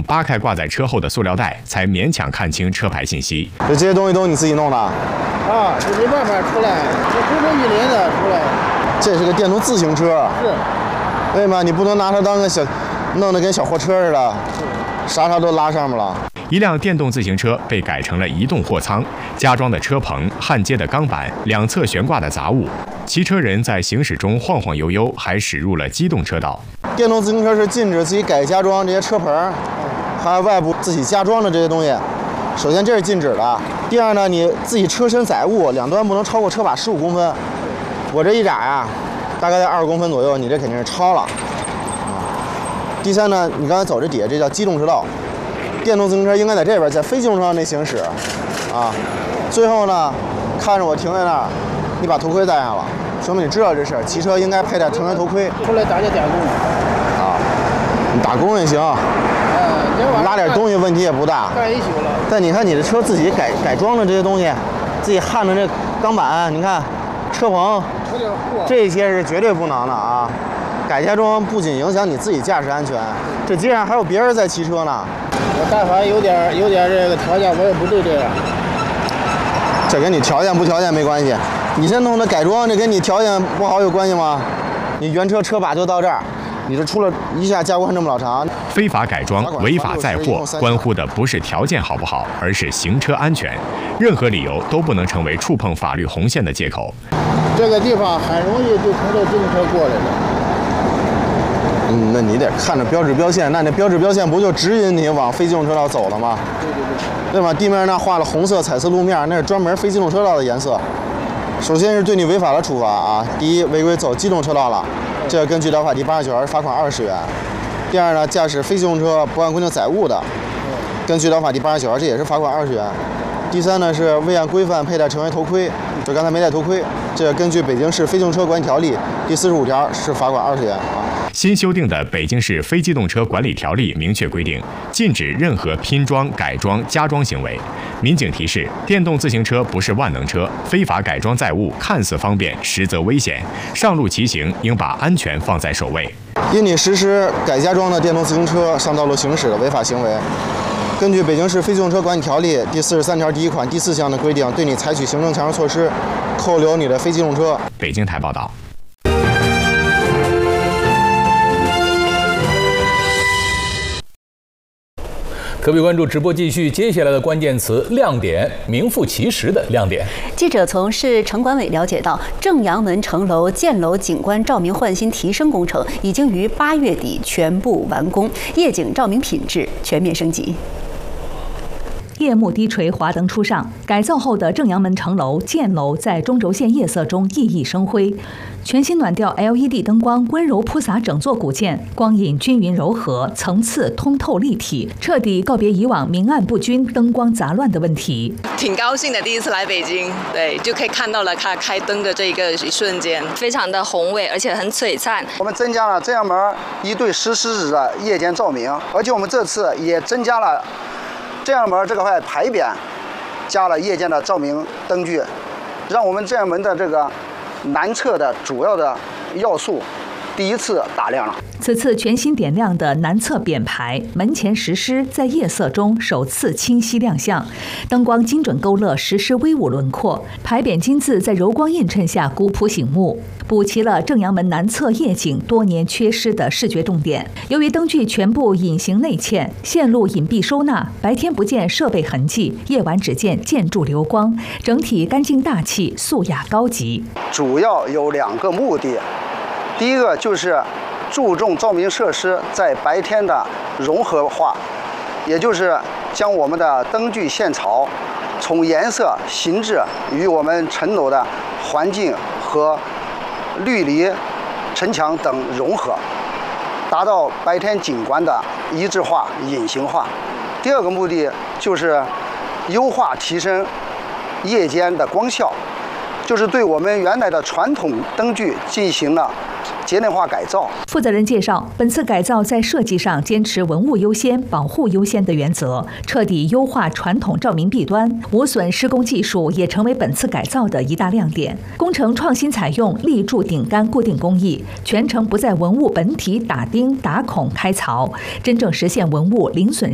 扒开挂在车后的塑料袋，才勉强看清车牌信息。 这些东西都是你自己弄的？ 啊，这没办法出来，这孤注一掷的出来。 这是个电动自行车。 是。 为什么你不能拿它当个弄得跟小货车似的，啥都拉上面了？ 一辆电动自行车被改成了移动货舱，加装的车棚、焊接的钢板、两侧悬挂的杂物。骑车人在行驶中晃晃悠悠，还驶入了机动车道。 电动自行车是禁止自己改加装这些车棚，还有外部自己加装的这些东西。首先这是禁止的。第二呢，你自己车身载物两端不能超过车把15公分。我这一拃呀，大概在20公分左右，你这肯定是超了。第三呢，你刚才走这底下这叫机动车道。电动自行车应该在这边，在非机动车道内行驶，啊，最后呢，看着我停在那儿，你把头盔戴上了，说明你知道这事儿。骑车应该佩戴成人头盔。 出来打工。 啊，你打工也行。拉点东西问题也不大。 干一宿了。 但你看你的车自己改装的这些东西，自己焊的这钢板，你看车棚，这些是绝对不能的啊。改加装不仅影响你自己驾驶安全，这街上还有别人在骑车呢。 我但凡有点这个条件，我也不对这样。 这跟你条件不条件没关系，你这弄的改装，这跟你条件不好有关系吗？你原车把就到这儿，你这出了一下加固还这么老长。 非法改装、违法载货，关乎的不是条件好不好，而是行车安全。任何理由都不能成为触碰法律红线的借口。 这个地方很容易就从这机动车过来了。 那你得看着标志标线，那标志标线不就指引你往非机动车道走了吗？对吧？地面那画了红色彩色路面，那是专门非机动车道的颜色。首先是对你违法的处罚啊，第一，违规走机动车道了，这要根据《道法》第89条罚款20元。第二呢，驾驶非机动车不按规定载物的，根据《道法》第89条，这也是罚款20元。第三呢是未按规范佩戴成人头盔，就刚才没戴头盔，这根据《北京市非机动车管理条例》第45条是罚款20元啊。 新修订的《北京市非机动车管理条例》明确规定，禁止任何拼装、改装、加装行为。民警提示：电动自行车不是万能车，非法改装载物看似方便，实则危险。上路骑行应把安全放在首位。 因你实施改加装的电动自行车上道路行驶的违法行为，根据《北京市非机动车管理条例》第43条第1款第4项的规定，对你采取行政强制措施，扣留你的非机动车。 北京台报道。 特别关注直播继续，接下来的关键词亮点，名副其实的亮点。 记者从市城管委了解到，正阳门城楼建楼景观照明换新提升工程已经于8月底全部完工，夜景照明品质全面升级。 夜幕低垂，华灯初上，改造后的正阳门城楼建楼在中轴线夜色中熠熠生辉。全新暖调 LED 灯光温柔铺洒整座古建，光影均匀柔和，层次通透立体，彻底告别以往明暗不均、灯光杂乱的问题。 挺高兴的，第一次来北京，对，就可以看到了它开灯的这个一瞬间，非常的宏伟，而且很璀璨。 我们增加了正阳门1对石狮子的夜间照明，而且我们这次也增加了正阳门这块牌匾，加了夜间的照明灯具，让我们正阳门的这个南侧的主要的要素第一次打亮了。 此次全新点亮的南侧匾牌，门前石狮在夜色中首次清晰亮相，灯光精准勾勒石狮威武轮廓，牌匾金字在柔光映衬下古朴醒目，补齐了正阳门南侧夜景多年缺失的视觉重点。由于灯具全部隐形内嵌，线路隐蔽收纳，白天不见设备痕迹，夜晚只见建筑流光，整体干净大气，素雅高级。 主要有2个目的，第一个就是注重照明设施在白天的融合化，也就是将我们的灯具线槽从颜色、形制与我们城楼的环境和绿篱、城墙等融合，达到白天景观的一致化、隐形化。第2个目的就是优化提升夜间的光效，就是对我们原来的传统灯具进行了节能化改造。 负责人介绍，本次改造在设计上坚持文物优先、保护优先的原则，彻底优化传统照明弊端，无损施工技术也成为本次改造的一大亮点。工程创新采用立柱顶杆固定工艺，全程不在文物本体打钉、打孔、开槽，真正实现文物零损